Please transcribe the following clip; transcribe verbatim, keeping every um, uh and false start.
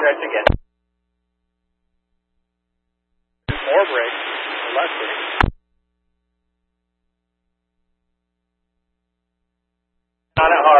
stretch again. More brakes, or less brakes. Not it hard.